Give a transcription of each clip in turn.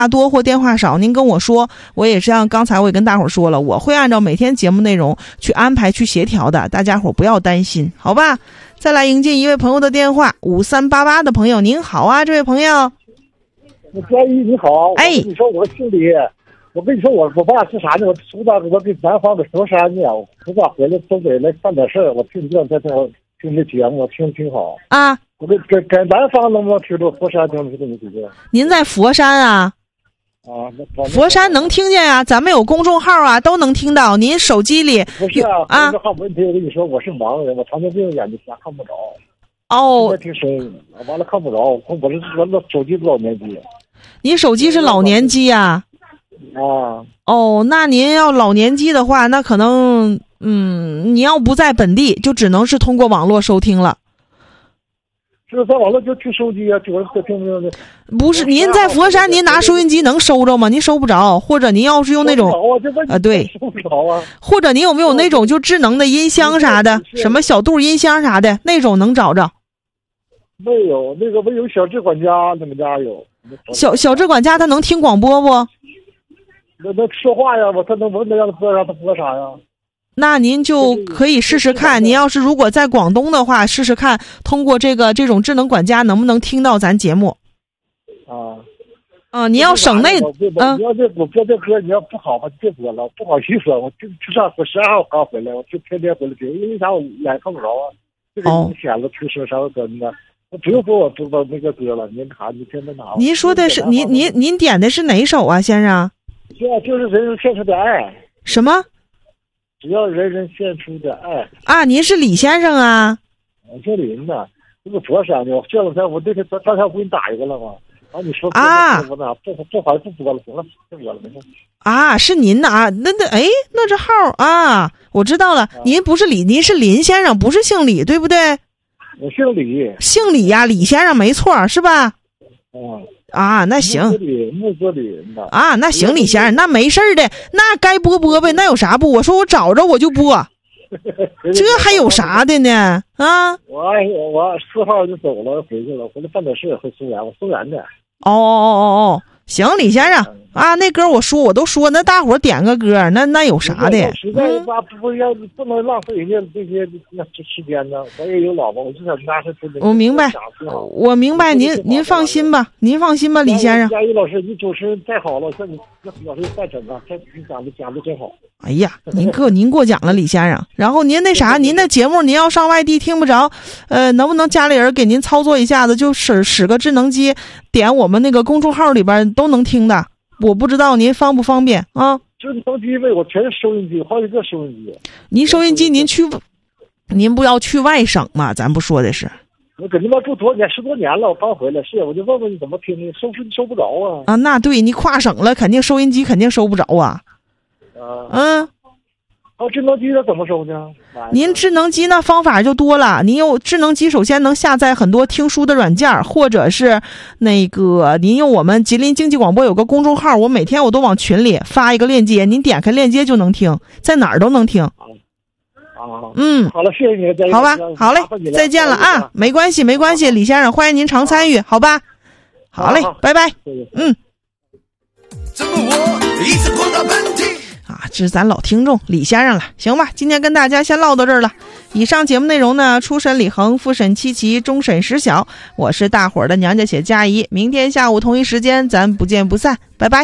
多或电话少，您跟我说，我也像刚才我也跟大伙说了，我会按照每天节目内容去安排去协调的，大家伙不要担心，好吧？再来迎接一位朋友的电话，5388的朋友，您好啊，这位朋友。 嘉怡你好， 哎， 你说我姓李，我跟你说我爸是啥呢？我出大我给南方的佛山呢，我爸回来东北来办点事儿，我听这听这节目，我听挺好啊。 我给南方能不能听着？佛山能不能听见？ 您在佛山啊？佛山能听见啊，咱们有公众号啊，都能听到。您手机里不是啊？公众号问题，我跟你说，我是盲人，我糖尿病眼睛瞎看不着。哦，听声音，完了看不着。我手机多少年机？ 您手机是老年机啊？哦，那您要老年机的话，那可能你要不在本地，就只能是通过网络收听了。 是在网络就听收机啊，就听不见。 不是，您在佛山，您拿收音机能收着吗？您收不着，或者您要是用那种对， 收不着啊。 或者您有没有那种就智能的音箱啥的，什么小度音箱啥的那种能找着？ 没有，那个没有小智管家，他们家有。 小智管家他能听广播不？ 那说话呀，他能让他播啥？他播啥呀？ 那您就可以试试看，您要是如果在广东的话，试试看通过这种智能管家能不能听到咱节目。你要省那你要我播这歌，你要不好吧，别播了，不好意思，我就上12号刚回来，我就天天回来听，因为啥我眼看不着啊，这个你显得听声啥歌呢？我不用播我播那个歌了，您听着哪？ 您说的是您点的是哪首啊，先生？ 就是人人献出的爱。 什么？ 只要人人献出的爱啊！您是李先生啊？ 我姓林的，这个佛山的。这两天我那天刚才我给你打一个了吗？你说啊， 不好不播了，行了，不播了，没事。 啊，是您的啊？那这号啊，我知道了。您不是李，您是林先生，不是姓李，对不对？ 我姓李。 姓李呀，李先生没错，是吧？那行。 木子李啊，那行，李先生，那没事的，那该播呗，那有啥不？我说我找着我就播，这还有啥的呢？啊， 我4号就走了，回去了，回来办点事，回松原，我松原的。 行，李先生啊，那歌我都说，那大伙点个歌，那有啥的？ 实在不能浪费人家这些时间呢。我也有老婆，我就想拿出去。 我明白，您放心吧，李先生。 嘉怡老师，你主持人太好了，像你老师太整了，你讲的真好。 哎呀，您过奖了，李先生。然后您您的节目您要上外地听不着，能不能家里人给您操作一下子，就使个智能机，点我们那个公众号里边都能听的。我不知道您方不方便啊？ 智能机为我全是收音机，好几个收音机。 您收音机您不要去外省吗？咱不说的是。 我搁你妈住多年10多年了，我刚回来，我就问问你怎么听的，收不着啊？ 那对，你跨省了，肯定收音机肯定收不着啊。 智能机它怎么收呢？ 您智能机那方法就多了，您有智能机首先能下载很多听书的软件，或者是您用我们吉林经济广播有个公众号，我每天我都往群里发一个链接，您点开链接就能听，在哪儿都能听。 好了，谢谢你。 好吧，好嘞，再见了啊，没关系，李先生，欢迎您常参与，好吧？好嘞，拜拜。这么我一次碰到问题这是咱老听众李先生了，行吧？今天跟大家先唠到这儿了。以上节目内容呢，初审李恒，复审七奇，终审石晓。我是大伙儿的娘家姐佳怡，明天下午同一时间咱不见不散，拜拜。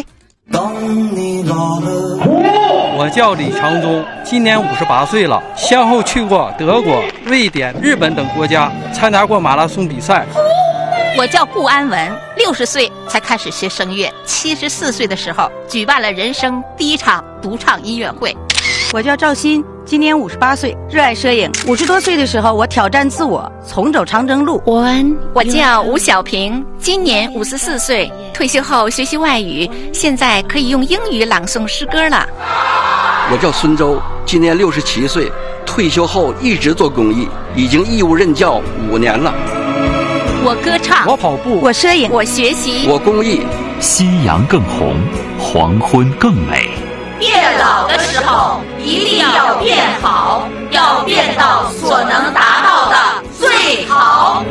我叫李长忠，今年58岁了，先后去过德国、瑞典、日本等国家，参加过马拉松比赛。 我叫顾安文，60岁才开始学声乐，74岁的时候举办了人生第一场独唱音乐会。 我叫赵鑫，今年58岁，热爱摄影。50多岁的时候，我挑战自我，重走长征路。 我叫吴小平，今年54岁，退休后学习外语，现在可以用英语朗诵诗歌了。 我叫孙周，今年67岁，退休后一直做公益，已经义务任教5年了。 我歌唱， 我跑步， 我摄影， 我学习， 我公益。 夕阳更红，黄昏更美。 变老的时候一定要变好，要变到所能达到的最好。